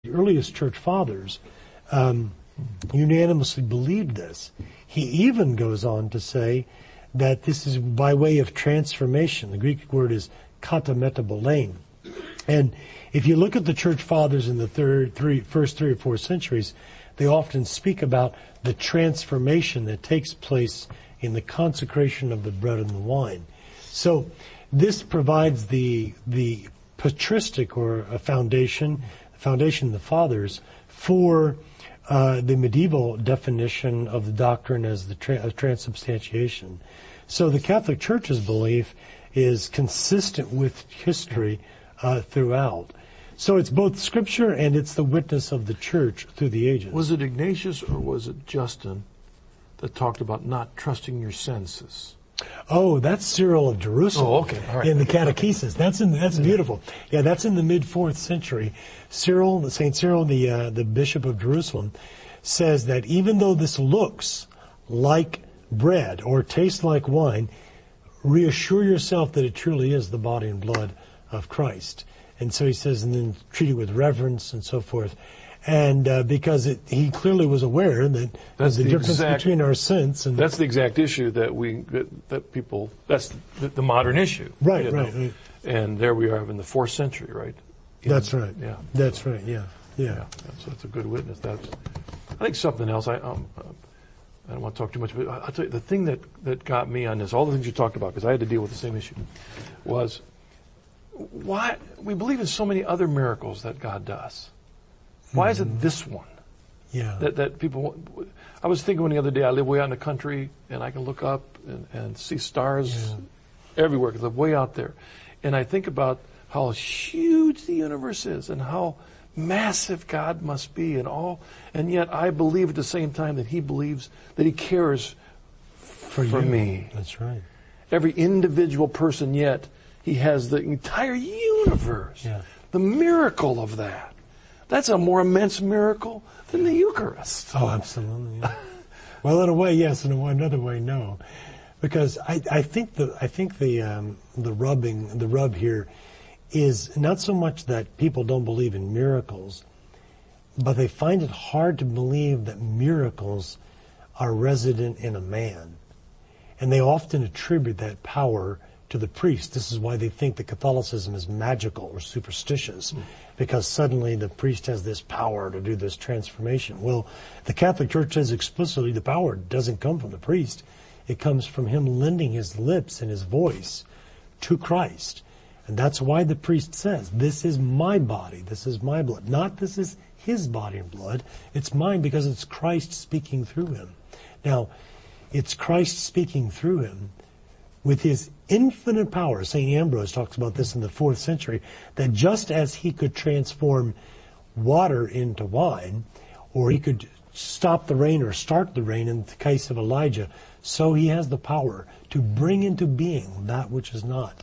The earliest church fathers unanimously believed this. He even goes on to say that this is by way of transformation. The Greek word is katametabolein. And if you look at the church fathers in the first 3 or 4 centuries, they often speak about the transformation that takes place in the consecration of the bread and the wine. So this provides the patristic or a foundation of the fathers for the medieval definition of the doctrine as the transubstantiation. So the Catholic Church's belief is consistent with history throughout. So it's both Scripture and it's the witness of the Church through the ages. Was it Ignatius or was it Justin that talked about not trusting your senses? Oh, that's Cyril of Jerusalem. Oh, okay. All right. In the Catechesis. That's beautiful. Yeah, that's in the mid-4th century. Saint Cyril, the Bishop of Jerusalem, says that even though this looks like bread or tastes like wine, reassure yourself that it truly is the body and blood of Christ. And so he says, and then treat it with reverence and so forth. And because he clearly was aware that there's a difference between our sense and that's the exact issue that people. That's the modern issue, right, right. And there we are in the 4th century, right? That's right. Yeah, that's right. Yeah. That's a good witness. I think something else. I don't want to talk too much, but I'll tell you the thing that got me on this. All the things you talked about, because I had to deal with the same issue, was why we believe in so many other miracles that God does. Why is it this one? Yeah. That people. I was thinking the other day. I live way out in the country, and I can look up and see stars everywhere. Because I live way out there, and I think about how huge the universe is and how massive God must be, and yet I believe at the same time that He believes that He cares for me. That's right. Every individual person, yet He has the entire universe. Yeah. The miracle of that. That's a more immense miracle than the Eucharist. Oh, absolutely. Yeah. Well, in a way, yes. In another way, no. Because I think the rub here is not so much that people don't believe in miracles, but they find it hard to believe that miracles are resident in a man. And they often attribute that power to the priest. This is why they think that Catholicism is magical or superstitious, because suddenly the priest has this power to do this transformation. Well, the Catholic Church says explicitly the power doesn't come from the priest. It comes from him lending his lips and his voice to Christ. And that's why the priest says, this is my body, this is my blood. Not this is his body and blood. It's mine because it's Christ speaking through him. Now, it's Christ speaking through him with his infinite power. St. Ambrose talks about this in the 4th century, that just as he could transform water into wine, or he could stop the rain or start the rain in the case of Elijah, so he has the power to bring into being that which is not,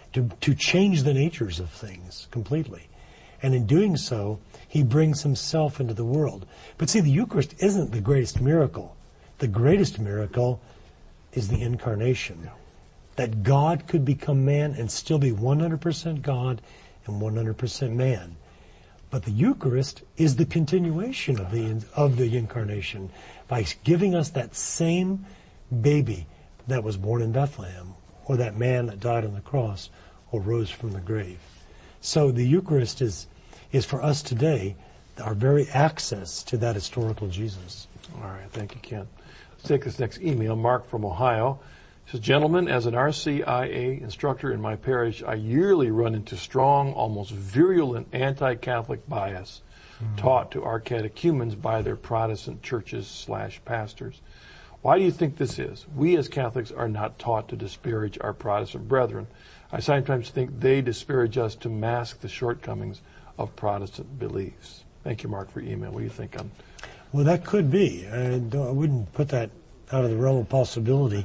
to change the natures of things completely. And in doing so, he brings himself into the world. But see, the Eucharist isn't the greatest miracle. The greatest miracle is the Incarnation. That God could become man and still be 100% God and 100% man. But the Eucharist is the continuation of the Incarnation by giving us that same baby that was born in Bethlehem, or that man that died on the cross or rose from the grave. So the Eucharist is for us today our very access to that historical Jesus. All right, thank you, Ken. Let's take this next email. Mark from Ohio. He says, gentlemen, as an RCIA instructor in my parish, I yearly run into strong, almost virulent anti-Catholic bias taught to our catechumens by their Protestant churches/pastors. Why do you think this is? We as Catholics are not taught to disparage our Protestant brethren. I sometimes think they disparage us to mask the shortcomings of Protestant beliefs. Thank you, Mark, for your email. What do you think on? Well, that could be. I wouldn't put that out of the realm of possibility.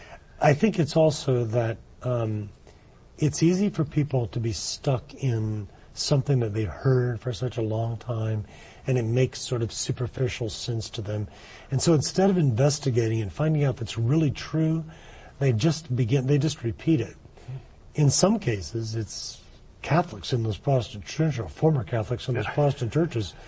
I think it's also that it's easy for people to be stuck in something that they've heard for such a long time, and it makes sort of superficial sense to them. And so instead of investigating and finding out if it's really true, they just repeat it. In some cases, it's Catholics in those Protestant churches, or former Catholics in those Protestant churches,